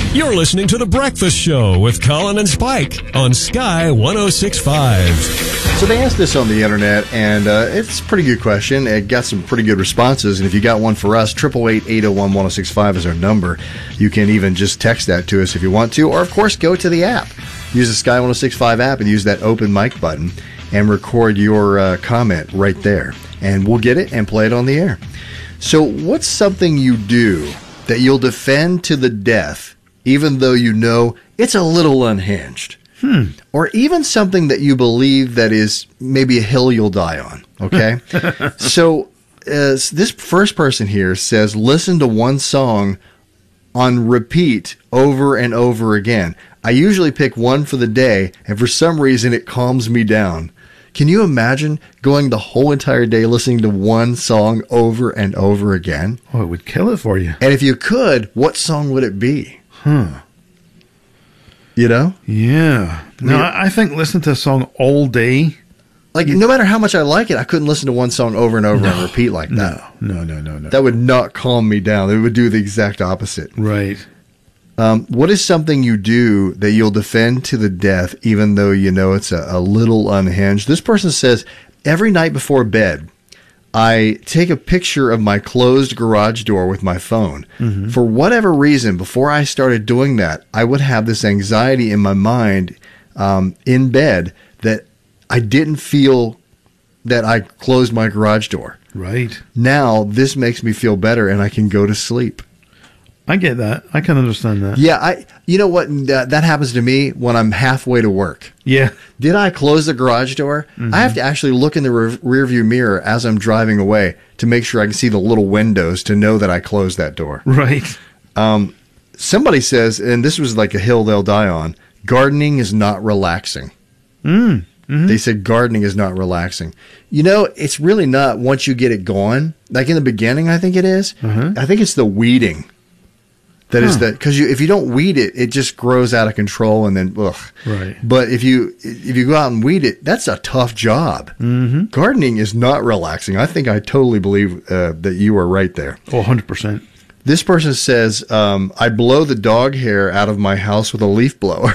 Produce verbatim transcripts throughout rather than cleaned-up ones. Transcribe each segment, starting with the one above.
You're listening to The Breakfast Show with Colin and Spike on Sky one oh six point five. So they asked this on the internet, and uh, it's a pretty good question. It got some pretty good responses, and if you got one for us, eight eight eight, eight oh one, one oh six five is our number. You can even just text that to us if you want to, or of course go to the app. Use the Sky one oh six point five app and use that open mic button and record your uh, comment right there, and we'll get it and play it on the air. So what's something you do that you'll defend to the death even though you know it's a little unhinged? Hmm. Or even something that you believe that is maybe a hill you'll die on, okay? So uh, this first person here says, listen to one song on repeat over and over again. I usually pick one for the day, and for some reason it calms me down. Can you imagine going the whole entire day listening to one song over and over again? Oh, it would kill it for you. And if you could, what song would it be? Huh. You know? Yeah. No, Yeah. I I think listening to a song all day. Like, no matter how much I like it, I couldn't listen to one song over and over No. and repeat like that. No, no, no, no, no. That would not calm me down. It would do the exact opposite. Right. Um, what is something you do that you'll defend to the death, even though you know it's a, a little unhinged? This person says, every night before bed, I take a picture of my closed garage door with my phone. Mm-hmm. For whatever reason, before I started doing that, I would have this anxiety in my mind um, in bed that I didn't feel that I closed my garage door. Right. Now, this makes me feel better and I can go to sleep. I get that. I can understand that. Yeah, I. You know what? That, that happens to me when I'm halfway to work. Yeah. Did I close the garage door? Mm-hmm. I have to actually look in the re- rear view mirror as I'm driving away to make sure I can see the little windows to know that I closed that door. Right. Um, somebody says, and this was like a hill they'll die on, gardening is not relaxing. Mm. Mm-hmm. They said gardening is not relaxing. You know, it's really not once you get it going. Like in the beginning, I think it is. Uh-huh. I think it's the weeding. That is Huh. that, because you, if you don't weed it, it just grows out of control and then, ugh. Right. But if you if you go out and weed it, that's a tough job. Mm-hmm. Gardening is not relaxing. I think I totally believe uh, that you are right there. Oh, one hundred percent. This person says, um, I blow the dog hair out of my house with a leaf blower.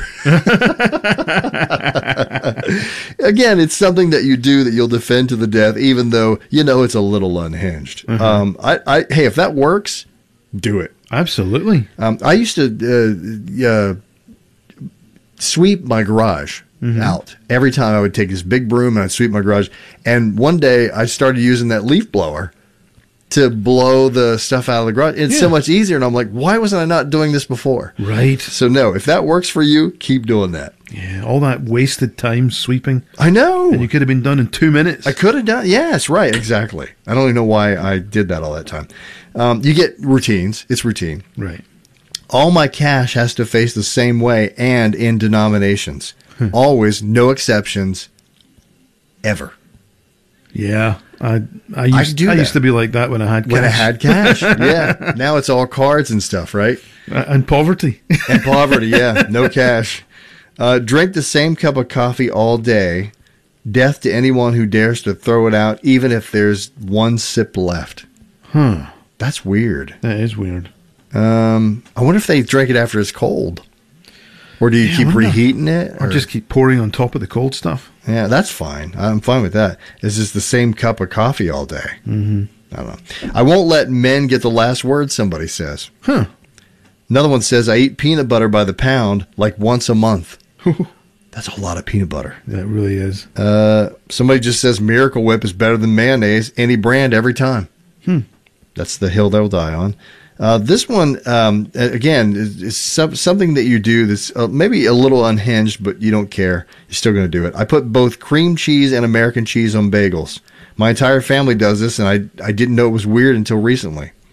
Again, it's something that you do that you'll defend to the death, even though you know it's a little unhinged. Uh-huh. Um, I, I, hey, if that works, do it. Absolutely. Um, I used to uh, uh, sweep my garage Mm-hmm. out. Every time I would take this big broom and I'd sweep my garage. And one day I started using that leaf blower to blow the stuff out of the garage. It's so Yeah. much easier. And I'm like, why wasn't I not doing this before? Right. So no, if that works for you, keep doing that. Yeah. All that wasted time sweeping. I know. And you could have been done in two minutes. I could have done. Yes, right. Exactly. I don't even know why I did that all that time. Um, you get routines. It's routine. Right. All my cash has to face the same way and in denominations. Hmm. Always, no exceptions, ever. Yeah. I I used, do I that. used to be like that when I had cash. When I had cash, yeah. Now it's all cards and stuff, right? Uh, and poverty. And poverty, yeah. No cash. Uh, drink the same cup of coffee all day. Death to anyone who dares to throw it out, even if there's one sip left. Huh. That's weird. That is weird. Um, I wonder if they drink it after it's cold. Or do you Yeah, I keep wonder. reheating it? Or just keep pouring on top of the cold stuff. Yeah, that's fine. I'm fine with that. It's just the same cup of coffee all day. Mm-hmm. I don't know. I won't let men get the last word, somebody says. Huh. Another one says, I eat peanut butter by the pound like once a month. That's a lot of peanut butter. That really is. Uh, somebody just says Miracle Whip is better than mayonnaise, any brand, every time. Hmm. That's the hill they'll die on. Uh, this one, um, again, is, is some, something that you do that's uh, maybe a little unhinged, but you don't care. You're still going to do it. I put both cream cheese and American cheese on bagels. My entire family does this, and I, I didn't know it was weird until recently.